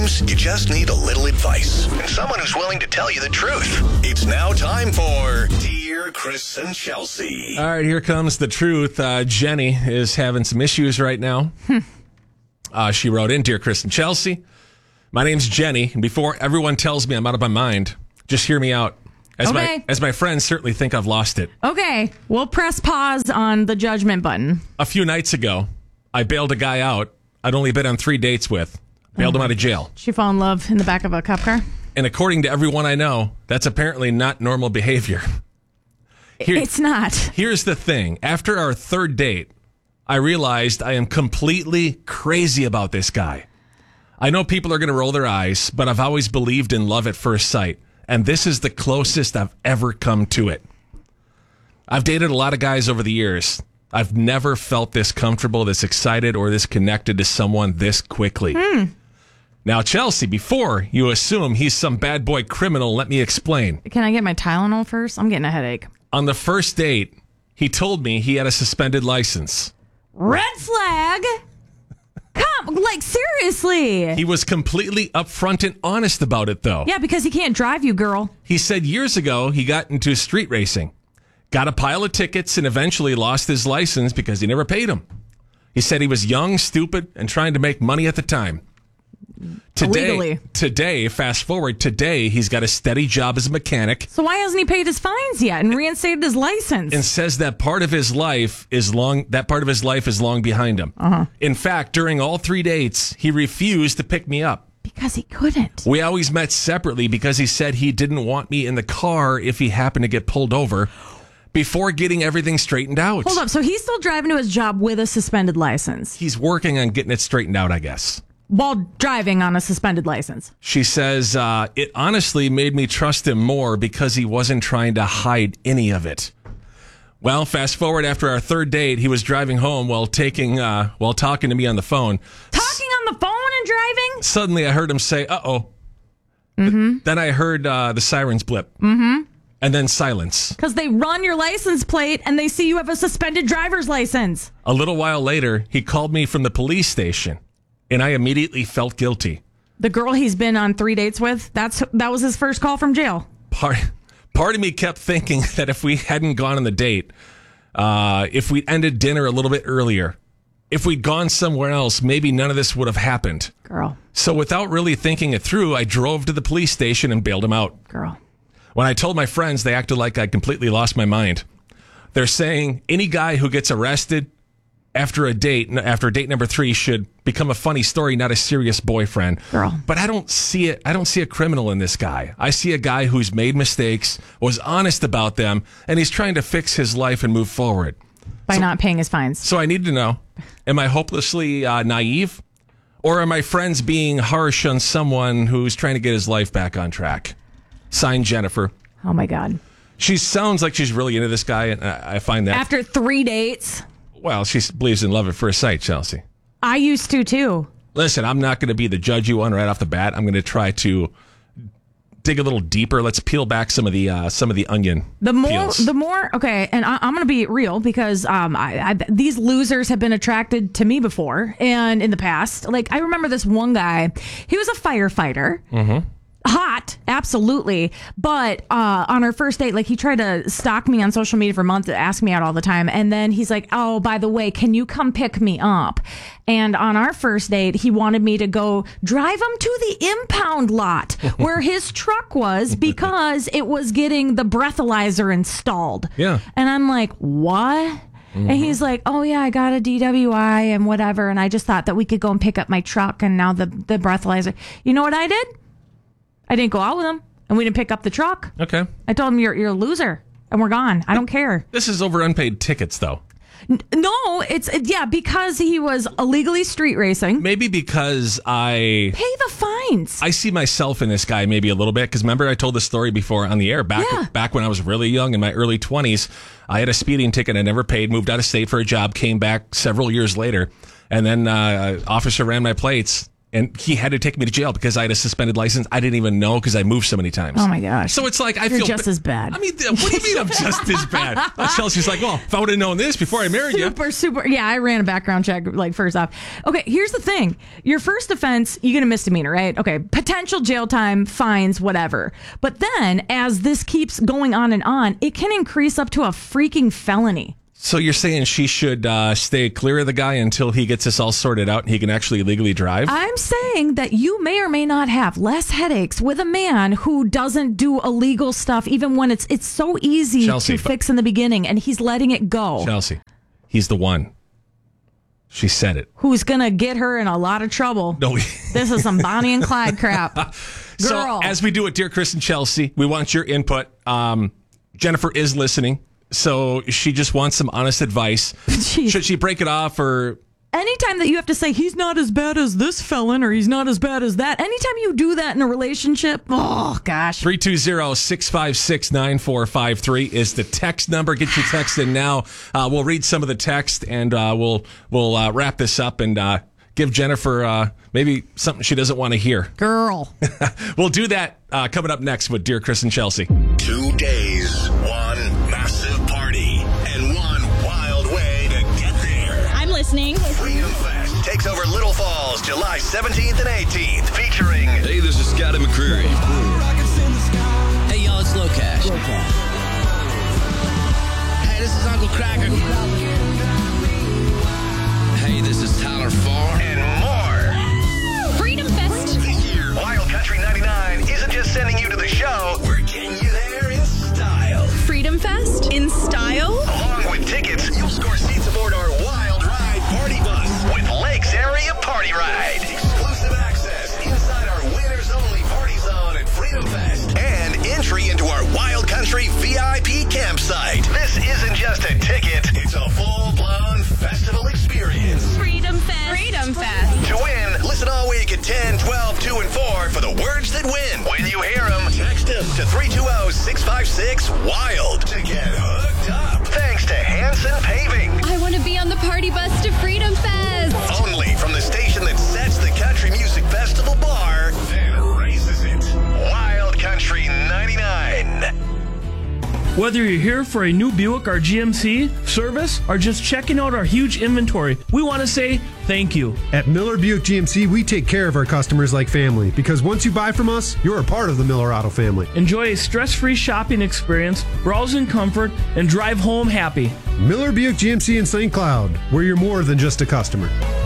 Sometimes you just need a little advice and someone who's willing to tell you the truth. It's now time for Dear Chris and Chelsea. All right, here comes the truth. Jenny is having some issues right now. She wrote in, Dear Chris and Chelsea, my name's Jenny, and before everyone tells me I'm out of my mind, just hear me out. As my friends certainly think I've lost it. Okay, we'll press pause on the judgment button. A few nights ago, I bailed a guy out I'd only been on 3 dates with. Bailed him out of jail. Did she fall in love in the back of a cop car? And according to everyone I know, that's apparently not normal behavior. It's not. Here's the thing. After our third date, I realized I am completely crazy about this guy. I know people are going to roll their eyes, but I've always believed in love at first sight. And this is the closest I've ever come to it. I've dated a lot of guys over the years. I've never felt this comfortable, this excited, or this connected to someone this quickly. Now, Chelsea, before you assume he's some bad boy criminal, let me explain. Can I get my Tylenol first? I'm getting a headache. On the first date, he told me he had a suspended license. Red flag? Seriously. He was completely upfront and honest about it, though. Yeah, because he can't drive you, girl. He said years ago he got into street racing, got a pile of tickets, and eventually lost his license because he never paid him. He said he was young, stupid, and trying to make money at the time. Today, fast forward, today he's got a steady job as a mechanic. So why hasn't he paid his fines yet and reinstated his license? And says that part of his life is long behind him. In fact, during all 3 dates, he refused to pick me up. Because he couldn't. We always met separately because he said he didn't want me in the car if he happened to get pulled over before getting everything straightened out. Hold up. So he's still driving to his job with a suspended license? He's working on getting it straightened out, I guess. While driving on a suspended license. She says, it honestly made me trust him more because he wasn't trying to hide any of it. Well, fast forward after our third date, he was driving home while talking to me on the phone. Talking on the phone and driving? Suddenly I heard him say, uh-oh. Then I heard the sirens blip. And then silence. Because they run your license plate and they see you have a suspended driver's license. A little while later, he called me from the police station. And I immediately felt guilty. The girl he's been on 3 dates with, that was his first call from jail. Part of me kept thinking that if we hadn't gone on the date, if we'd ended dinner a little bit earlier, if we'd gone somewhere else, maybe none of this would have happened. Girl. So without really thinking it through, I drove to the police station and bailed him out. Girl. When I told my friends, they acted like I completely lost my mind. They're saying any guy who gets arrested after date number 3 should become a funny story, not a serious boyfriend. Girl. But I don't see it. I don't see a criminal in this guy. I see a guy who's made mistakes, was honest about them, and he's trying to fix his life and move forward. By not paying his fines. So I need to know, am I hopelessly naive? Or are my friends being harsh on someone who's trying to get his life back on track? Signed, Jennifer. Oh, my God. She sounds like she's really into this guy, and I find that... After 3 dates... Well, she believes in love at first sight, Chelsea. I used to, too. Listen, I'm not going to be the judge you on right off the bat. I'm going to try to dig a little deeper. Let's peel back some of the onion peels. Okay, and I'm going to be real because these losers have been attracted to me before and in the past. Like, I remember this one guy. He was a firefighter. Mm-hmm. Hot, absolutely. But on our first date, like, he tried to stalk me on social media for months, ask me out all the time. And then he's like, oh, by the way, can you come pick me up? And on our first date, he wanted me to go drive him to the impound lot where his truck was because it was getting the breathalyzer installed. Yeah. And I'm like, what? Mm-hmm. And he's like, oh, yeah, I got a DWI and whatever. And I just thought that we could go and pick up my truck and now the breathalyzer. You know what I did? I didn't go out with him, and we didn't pick up the truck. Okay. I told him, you're a loser, and we're gone. I don't care. This is over unpaid tickets, though. No, because he was illegally street racing. Maybe because Pay the fines. I see myself in this guy maybe a little bit, because remember I told the story before on the air, back when I was really young, in my early 20s, I had a speeding ticket I never paid, moved out of state for a job, came back several years later, and then officer ran my plates. and he had to take me to jail because I had a suspended license. I didn't even know because I moved so many times. Oh my gosh! So it's like I You're feel just as bad. I mean, what do you mean I'm just as bad? Chelsea's like, well, if I would have known this before I married you. Super. Yeah, I ran a background check like first off. Okay, here's the thing: your first offense, you get a misdemeanor, right? Okay, potential jail time, fines, whatever. But then, as this keeps going on and on, it can increase up to a freaking felony. So you're saying she should stay clear of the guy until he gets this all sorted out and he can actually legally drive? I'm saying that you may or may not have less headaches with a man who doesn't do illegal stuff, even when it's so easy Chelsea, to fix in the beginning, and he's letting it go. Chelsea, he's the one. She said it. Who's going to get her in a lot of trouble. No, This is some Bonnie and Clyde crap. Girl. So as we do it, Dear Chris and Chelsea, we want your input. Jennifer is listening. So she just wants some honest advice. Jeez. Should she break it off or... Anytime that you have to say, he's not as bad as this felon or he's not as bad as that, anytime you do that in a relationship, oh, gosh. 320-656-9453 is the text number. Get your text in now. We'll read some of the text and we'll wrap this up and give Jennifer maybe something she doesn't want to hear. Girl. We'll do that coming up next with Dear Chris and Chelsea. 2 days, one massive party, and one wild way to get there. I'm listening. Freedom Fest takes over Little Falls July 17th and 18th, featuring... Hey, this is Scotty McCreery. Hey, y'all, it's Locash. Hey, this is Uncle Cracker. Hey, this is Tyler Farr. and more. Freedom Fest. This year, Wild Country 99 isn't just sending you to the show, we're getting you there in style. Freedom Fest in style. Along with tickets, you'll score seats aboard our Wild Ride Party Bus with Lakes Area Party Ride. Exclusive access inside our winners-only party zone at Freedom Fest. And entry into our Wild Country VIP campsite. This isn't just a ticket, it's a full-blown festival experience. Freedom Fest. Freedom Fest. To win, listen all week at 10, 12, 2, and 4 for the words that win. When you hear them, text them to 320-656-WILD to get hooked up. Thanks to Hanson Paving. I want to be on the party bus to Freedom Fest. Only from the station that sets the Country Music Festival bar, then raises it. Wild Country 99. Whether you're here for a new Buick or GMC service or just checking out our huge inventory, we want to say thank you. At Miller Buick GMC, we take care of our customers like family because once you buy from us, you're a part of the Miller Auto family. Enjoy a stress-free shopping experience, browse in comfort, and drive home happy. Miller Buick GMC in St. Cloud, where you're more than just a customer.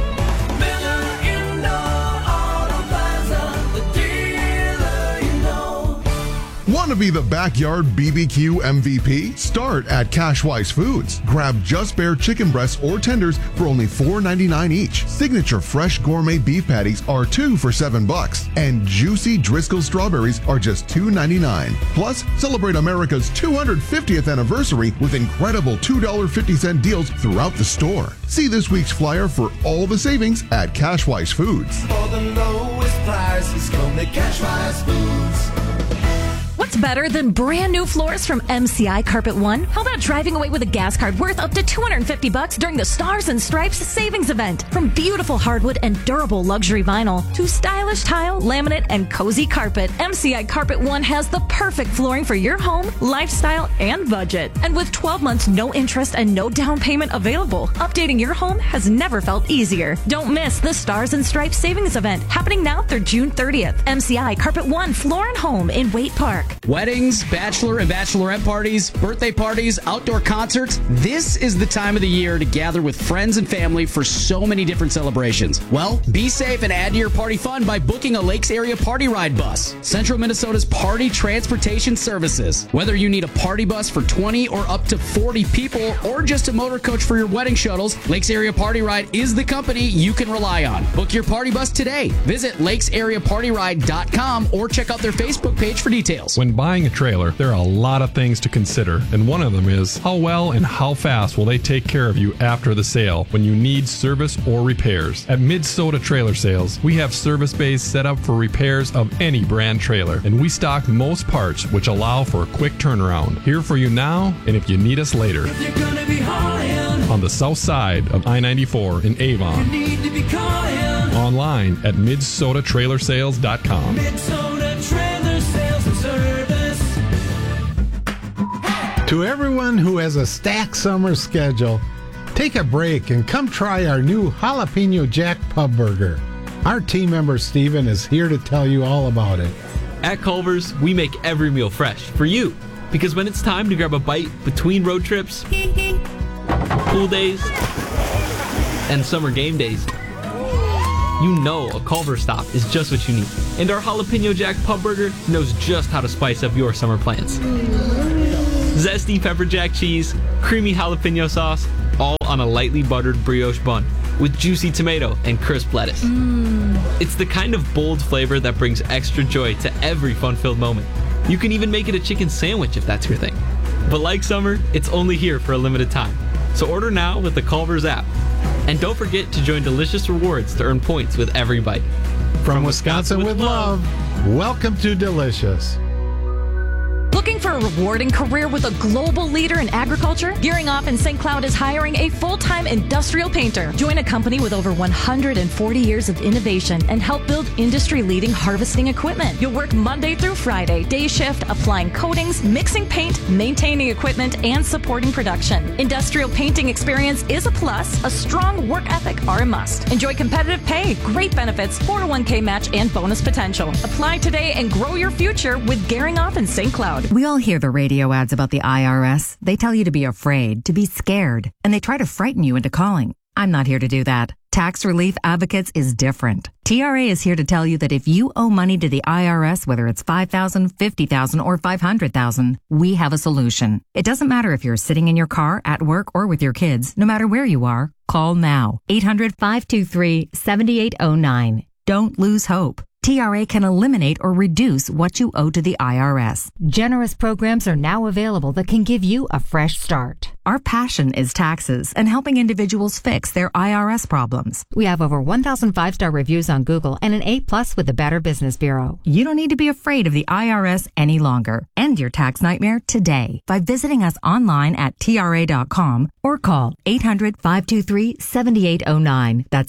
Want to be the backyard BBQ MVP? Start at Cashwise Foods. Grab Just Bare chicken breasts or tenders for only $4.99 each. Signature fresh gourmet beef patties are $2 for $7. And juicy Driscoll strawberries are just $2.99. Plus, celebrate America's 250th anniversary with incredible $2.50 deals throughout the store. See this week's flyer for all the savings at Cashwise Foods. For the lowest prices, come to Cashwise Foods. What's better than brand new floors from MCI Carpet One? How about driving away with a gas card worth up to $250 during the Stars and Stripes savings event? From beautiful hardwood and durable luxury vinyl to stylish tile, laminate, and cozy carpet, MCI Carpet One has the perfect flooring for your home, lifestyle, and budget. And with 12 months, no interest, and no down payment available, updating your home has never felt easier. Don't miss the Stars and Stripes savings event happening now through June 30th. MCI Carpet One Floor and Home in Waite Park. Weddings, bachelor and bachelorette parties, birthday parties, outdoor concerts. This is the time of the year to gather with friends and family for so many different celebrations. Well, be safe and add to your party fun by booking a Lakes Area Party Ride bus. Central Minnesota's party transportation services. Whether you need a party bus for 20 or up to 40 people or just a motor coach for your wedding shuttles, Lakes Area Party Ride is the company you can rely on. Book your party bus today. Visit lakesareapartyride.com or check out their Facebook page for details. When buying a trailer, there are a lot of things to consider, and one of them is how well and how fast will they take care of you after the sale when you need service or repairs. At Minnesota Trailer Sales, we have service bays set up for repairs of any brand trailer, and we stock most parts which allow for a quick turnaround. Here for you now, and if you need us later. If you're gonna be hauling, On the south side of I-94 in Avon. you need to be calling Online at MidsotaTrailerSales.com. Minnesota Trailer Sales and Service. To everyone who has a stacked summer schedule, take a break and come try our new Jalapeno Jack Pub Burger. Our team member Steven is here to tell you all about it. At Culver's, we make every meal fresh for you. Because when it's time to grab a bite between road trips, pool days, and summer game days, you know a Culver's stop is just what you need. And our Jalapeno Jack Pub Burger knows just how to spice up your summer plans. Zesty pepper jack cheese, creamy jalapeno sauce, all on a lightly buttered brioche bun with juicy tomato and crisp lettuce. It's the kind of bold flavor that brings extra joy to every fun-filled moment. You can even make it a chicken sandwich if that's your thing. But like summer, it's only here for a limited time. So order now with the Culver's app. And don't forget to join Delicious Rewards to earn points with every bite. From Wisconsin with love, welcome to Delicious. Looking for a rewarding career with a global leader in agriculture? Gearing Off in St. Cloud is hiring a full-time industrial painter. Join a company with over 140 years of innovation and help build industry-leading harvesting equipment. You'll work Monday through Friday, day shift, applying coatings, mixing paint, maintaining equipment, and supporting production. Industrial painting experience is a plus. A strong work ethic are a must. Enjoy competitive pay, great benefits, 401k match, and bonus potential. Apply today and grow your future with Gearing Off in St. Cloud. We all hear the radio ads about the IRS. They tell you to be afraid, to be scared, and they try to frighten you into calling. I'm not here to do that. Tax Relief Advocates is different. TRA is here to tell you that if you owe money to the IRS, whether it's $5,000, $50,000, or $500,000, we have a solution. It doesn't matter if you're sitting in your car, at work, or with your kids. No matter where you are, call now. 800-523-7809. Don't lose hope. TRA can eliminate or reduce what you owe to the IRS. Generous programs are now available that can give you a fresh start. Our passion is taxes and helping individuals fix their IRS problems. We have over 1,000 5-star reviews on Google and an A+ with the Better Business Bureau. You don't need to be afraid of the IRS any longer. End your tax nightmare today by visiting us online at TRA.com or call 800-523-7809. That's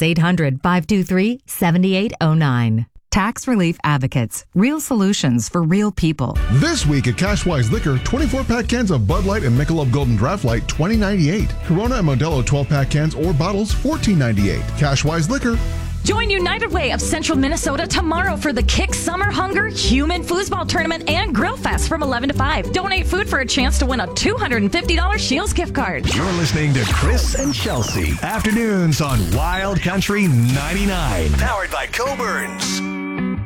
800-523-7809. Tax Relief Advocates. Real solutions for real people. This week at Cashwise Liquor, 24-pack cans of Bud Light and Michelob Golden Draft Light, $20.98. Corona and Modelo 12-pack cans or bottles, $14.98. Cashwise Liquor. Join United Way of Central Minnesota tomorrow for the Kick Summer Hunger Human Foosball Tournament and Grill Fest from 11 to 5. Donate food for a chance to win a $250 Shields gift card. You're listening to Chris and Chelsea. Afternoons on Wild Country 99. Powered by Coburns.